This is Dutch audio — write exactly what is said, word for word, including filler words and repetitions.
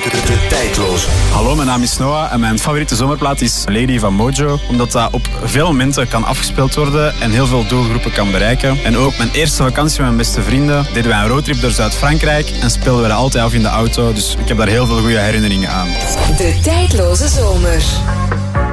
De tijdloze. Hallo, mijn naam is Noah en mijn favoriete zomerplaat is Lady van Mojo. Omdat dat op veel momenten kan afgespeeld worden en heel veel doelgroepen kan bereiken. En ook mijn eerste vakantie met mijn beste vrienden deden wij een roadtrip door Zuid-Frankrijk en speelden we dat altijd af in de auto. Dus ik heb daar heel veel goede herinneringen aan. De tijdloze zomer.